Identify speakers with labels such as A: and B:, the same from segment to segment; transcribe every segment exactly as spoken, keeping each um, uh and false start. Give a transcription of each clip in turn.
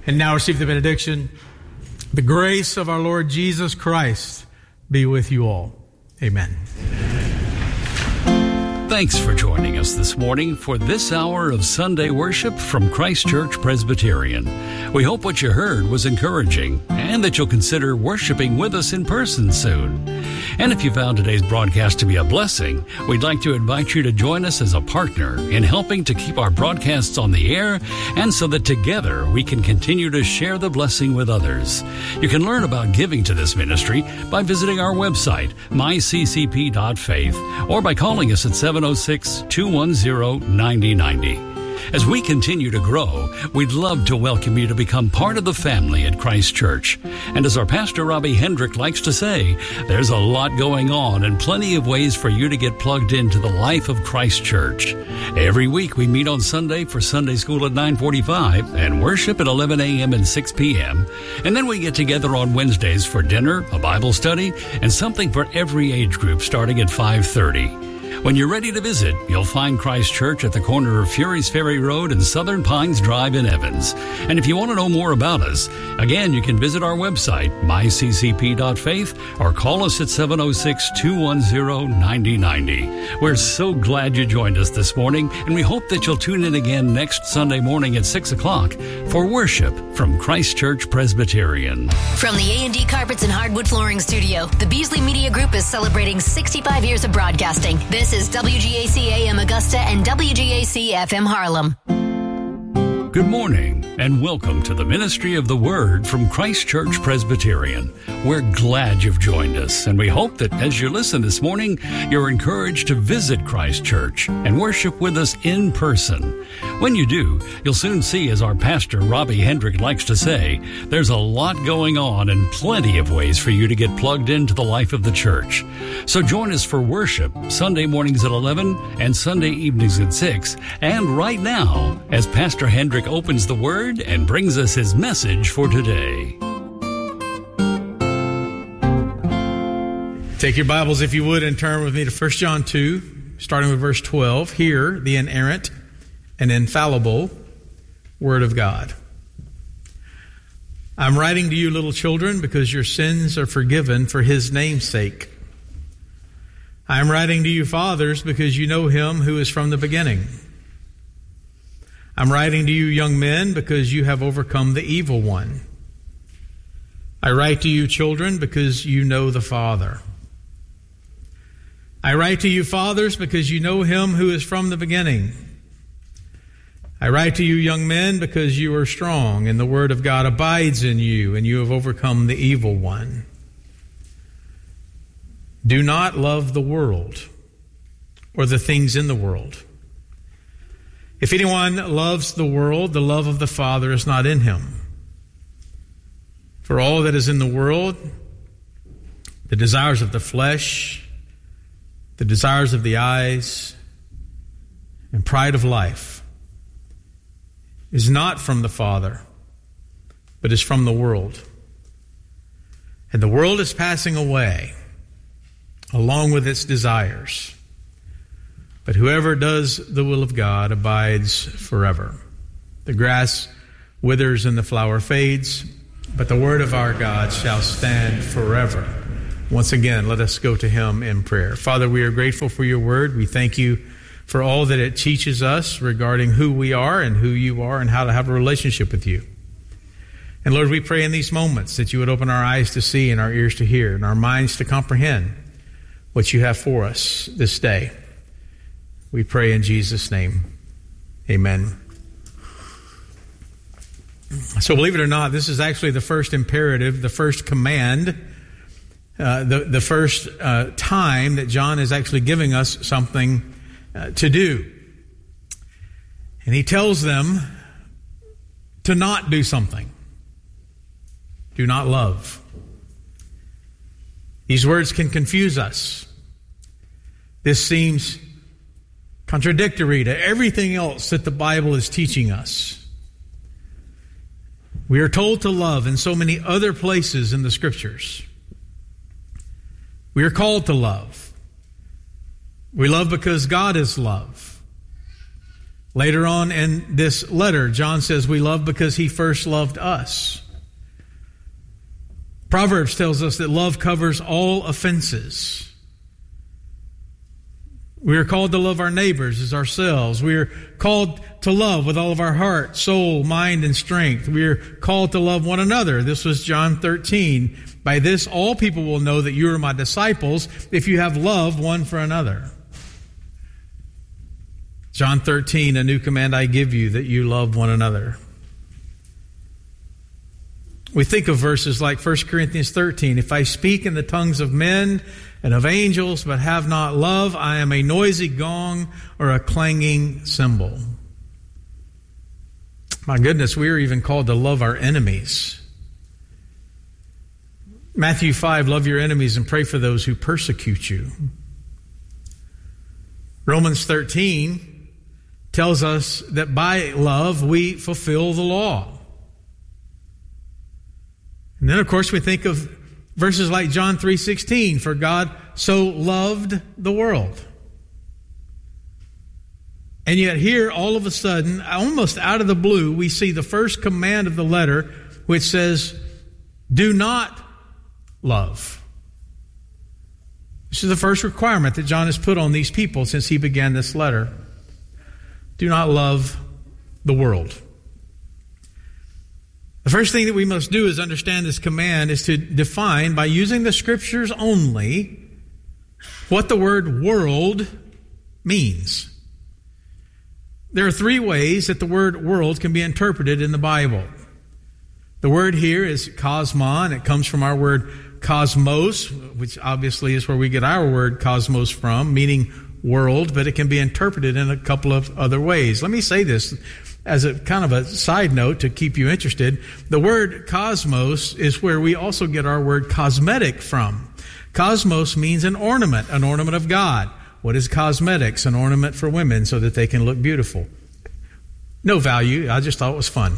A: And now receive the benediction. The grace of our Lord Jesus Christ be with you all. Amen.
B: Thanks for joining us this morning for this hour of Sunday worship from Christ Church Presbyterian. We hope what you heard was encouraging and that you'll consider worshiping with us in person soon. And if you found today's broadcast to be a blessing, we'd like to invite you to join us as a partner in helping to keep our broadcasts on the air and so that together we can continue to share the blessing with others. You can learn about giving to this ministry by visiting our website, my c c p dot faith, or by calling us at seven oh six, two one zero, nine oh nine oh. As we continue to grow, we'd love to welcome you to become part of the family at Christ Church. And as our Pastor Robbie Hendrick likes to say, there's a lot going on and plenty of ways for you to get plugged into the life of Christ Church. Every week we meet on Sunday for Sunday school at nine forty-five and worship at eleven a.m. and six p.m. And then we get together on Wednesdays for dinner, a Bible study, and something for every age group starting at five thirty. When you're ready to visit, you'll find Christ Church at the corner of Fury's Ferry Road and Southern Pines Drive in Evans. And if you want to know more about us, again, you can visit our website, my c c p dot faith, or call us at seven oh six, two one zero, nine oh nine oh. We're so glad you joined us this morning, and we hope that you'll tune in again next Sunday morning at six o'clock for worship from Christ Church Presbyterian.
C: From the A and D Carpets and Hardwood Flooring Studio, the Beasley Media Group is celebrating sixty-five years of broadcasting. This is W G A C A M Augusta and W G A C F M Harlem.
B: Good morning and welcome to the Ministry of the Word from Christ Church Presbyterian. We're glad you've joined us, and we hope that as you listen this morning, you're encouraged to visit Christ Church and worship with us in person. When you do, you'll soon see, as our pastor Robbie Hendrick likes to say, there's a lot going on and plenty of ways for you to get plugged into the life of the church. So join us for worship Sunday mornings at eleven and Sunday evenings at six, and right now, as Pastor Hendrick opens the Word and brings us his message for today.
A: Take your Bibles, if you would, and turn with me to First John two, starting with verse twelve. Hear the inerrant and infallible Word of God. I'm writing to you, little children, because your sins are forgiven for His name's sake. I'm writing to you, fathers, because you know Him who is from the beginning. I'm writing to you, young men, because you have overcome the evil one. I write to you, children, because you know the Father. I write to you, fathers, because you know Him who is from the beginning. I write to you, young men, because you are strong, and the Word of God abides in you, and you have overcome the evil one. Do not love the world or the things in the world. If anyone loves the world, the love of the Father is not in him. For all that is in the world, the desires of the flesh, the desires of the eyes, and pride of life, is not from the Father, but is from the world. And the world is passing away, along with its desires. But whoever does the will of God abides forever. The grass withers and the flower fades, but the word of our God shall stand forever. Once again, let us go to Him in prayer. Father, we are grateful for your word. We thank you for all that it teaches us regarding who we are and who you are and how to have a relationship with you. And Lord, we pray in these moments that you would open our eyes to see and our ears to hear and our minds to comprehend what you have for us this day. We pray in Jesus' name. Amen. So believe it or not, this is actually the first imperative, the first command, uh, the, the first uh, time that John is actually giving us something uh, to do. And he tells them to not do something. Do not love. These words can confuse us. This seems contradictory to everything else that the Bible is teaching us. We are told to love in so many other places in the Scriptures. We are called to love. We love because God is love. Later on in this letter, John says we love because he first loved us. Proverbs tells us that love covers all offenses. We are called to love our neighbors as ourselves. We are called to love with all of our heart, soul, mind, and strength. We are called to love one another. This was John thirteen. By this, all people will know that you are my disciples if you have love one for another. John thirteen, a new command I give you, that you love one another. We think of verses like First Corinthians thirteen. If I speak in the tongues of men and of angels, but have not love, I am a noisy gong or a clanging cymbal. My goodness, we are even called to love our enemies. Matthew five, love your enemies and pray for those who persecute you. Romans thirteen tells us that by love we fulfill the law. And then, of course, we think of verses like John three sixteen, for God so loved the world. And yet here, all of a sudden, almost out of the blue, we see the first command of the letter, which says, do not love. This is the first requirement that John has put on these people since he began this letter. Do not love the world. The first thing that we must do is understand this command is to define, by using the Scriptures only, what the word world means. There are three ways that the word world can be interpreted in the Bible. The word here is cosmon. It comes from our word cosmos, which obviously is where we get our word cosmos from, meaning world, but it can be interpreted in a couple of other ways. Let me say this as a kind of a side note to keep you interested. The word cosmos is where we also get our word cosmetic from. Cosmos means an ornament, an ornament of God. What is cosmetics? An ornament for women so that they can look beautiful. No value. I just thought it was fun.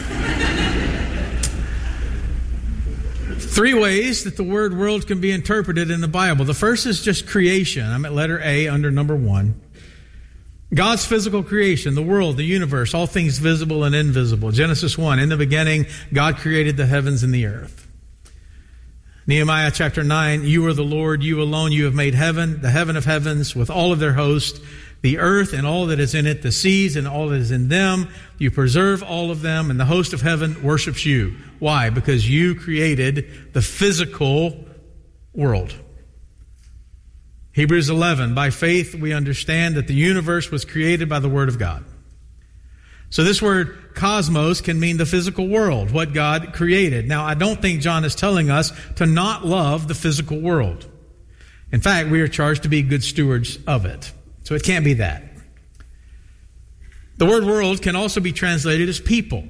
A: Three ways that the word world can be interpreted in the Bible. The first is just creation. I'm at letter A under number one. God's physical creation, the world, the universe, all things visible and invisible. Genesis one, in the beginning, God created the heavens and the earth. Nehemiah chapter nine, you are the Lord, you alone, you have made heaven, the heaven of heavens, with all of their host, the earth and all that is in it, the seas and all that is in them. You preserve all of them, and the host of heaven worships you. Why? Because you created the physical world. Hebrews eleven, by faith we understand that the universe was created by the Word of God. So this word cosmos can mean the physical world, what God created. Now, I don't think John is telling us to not love the physical world. In fact, we are charged to be good stewards of it. So it can't be that. The word world can also be translated as people,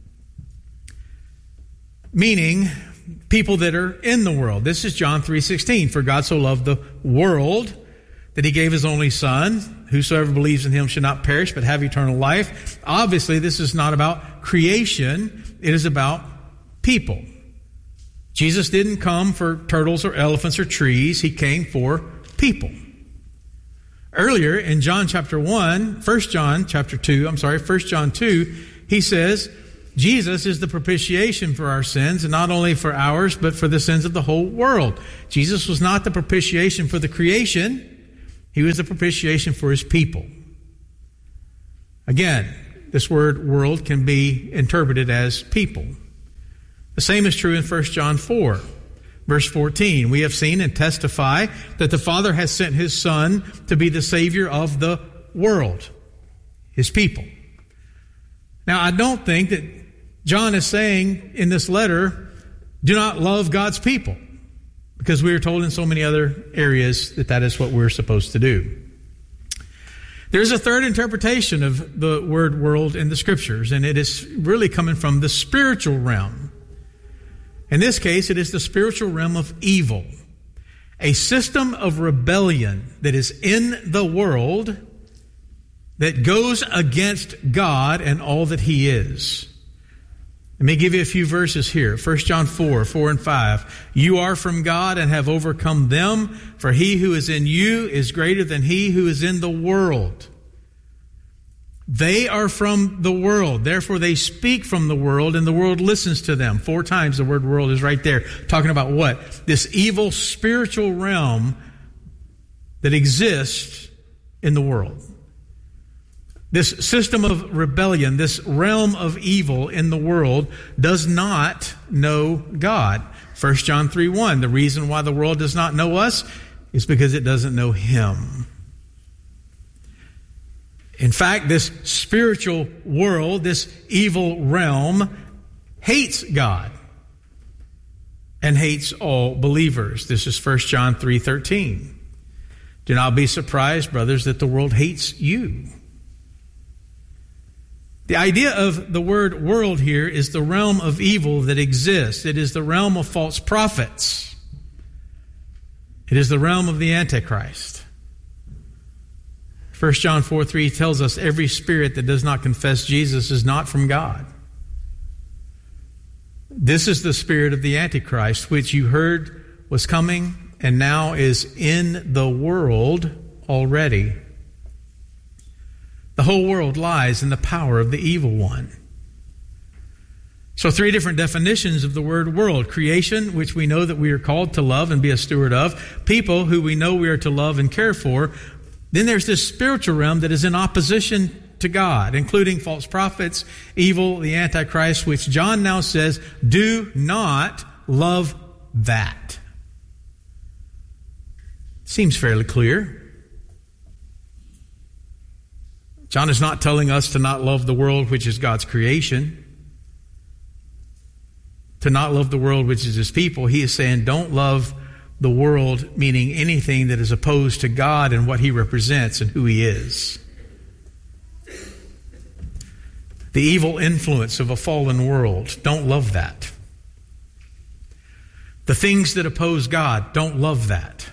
A: meaning people that are in the world. This is John three sixteen. For God so loved the world that he gave his only Son. Whosoever believes in him should not perish but have eternal life. Obviously, this is not about creation. It is about people. Jesus didn't come for turtles or elephants or trees. He came for people. Earlier in John chapter one, First John chapter two, I'm sorry, First John two, he says, Jesus is the propitiation for our sins, and not only for ours, but for the sins of the whole world. Jesus was not the propitiation for the creation. He was the propitiation for his people. Again, this word world can be interpreted as people. The same is true in First John four, verse fourteen. We have seen and testify that the Father has sent his Son to be the Savior of the world, his people. Now, I don't think that John is saying in this letter, do not love God's people, because we are told in so many other areas that that is what we're supposed to do. There's a third interpretation of the word world in the Scriptures, and it is really coming from the spiritual realm. In this case, it is the spiritual realm of evil, a system of rebellion that is in the world that goes against God and all that he is. Let me give you a few verses here. First John four, four and five. You are from God and have overcome them, for he who is in you is greater than he who is in the world. They are from the world. Therefore, they speak from the world, and the world listens to them. Four times the word world is right there. Talking about what? This evil spiritual realm that exists in the world. This system of rebellion, this realm of evil in the world does not know God. First John three one, the reason why the world does not know us is because it doesn't know Him. In fact, this spiritual world, this evil realm, hates God and hates all believers. This is First John three thirteen. Do not be surprised, brothers, that the world hates you. The idea of the word world here is the realm of evil that exists. It is the realm of false prophets. It is the realm of the Antichrist. First John four three tells us every spirit that does not confess Jesus is not from God. This is the spirit of the Antichrist, which you heard was coming and now is in the world already. The whole world lies in the power of the evil one. So three different definitions of the word world. Creation, which we know that we are called to love and be a steward of. People, who we know we are to love and care for. Then there's this spiritual realm that is in opposition to God, including false prophets, evil, the Antichrist, which John now says, do not love that. Seems fairly clear. John is not telling us to not love the world, which is God's creation, to not love the world, which is His people. He is saying, don't love the world, meaning anything that is opposed to God and what He represents and who He is. The evil influence of a fallen world, don't love that. The things that oppose God, don't love that.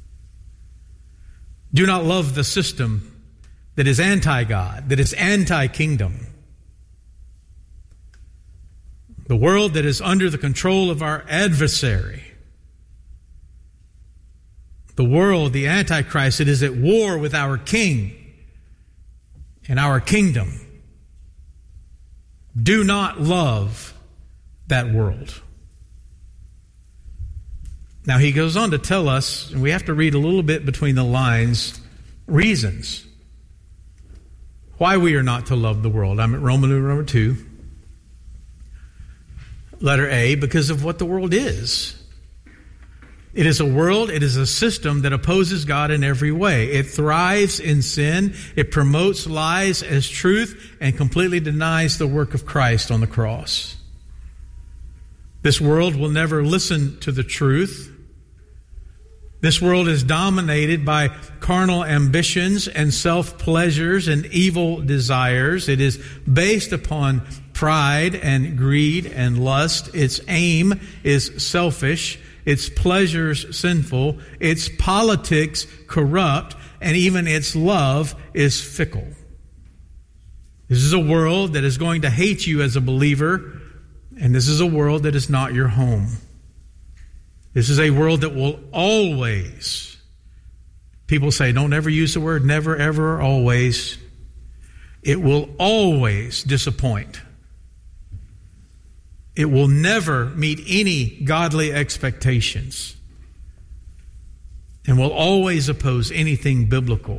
A: Do not love the system that is anti-God, that is anti-kingdom. The world that is under the control of our adversary. The world, the Antichrist, that is at war with our king and our kingdom. Do not love that world. Now he goes on to tell us, and we have to read a little bit between the lines, reasons why we are not to love the world. I'm at Roman number two. Letter A, because of what the world is. It is a world, it is a system that opposes God in every way. It thrives in sin, it promotes lies as truth, and completely denies the work of Christ on the cross. This world will never listen to the truth. This world is dominated by carnal ambitions and self-pleasures and evil desires. It is based upon pride and greed and lust. Its aim is selfish. Its pleasures sinful. Its politics corrupt. And even its love is fickle. This is a world that is going to hate you as a believer. And this is a world that is not your home. This is a world that will always, people say, don't ever use the word never, ever, or always. It will always disappoint. It will never meet any godly expectations. And will always oppose anything biblical.